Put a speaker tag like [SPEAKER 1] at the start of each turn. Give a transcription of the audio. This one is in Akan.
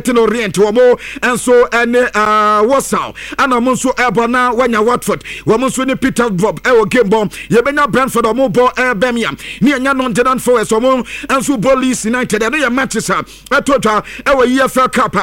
[SPEAKER 1] Orient womo enso ene Warsaw ana mo nso ebona wanya Watford womo nso ne Peterborough ewo game bomb yebenya Brentford omo bo Birmingham ne anya Nottingham Forest omo enso bo Leeds United no ya Manchester atotwa ewo EFL Cup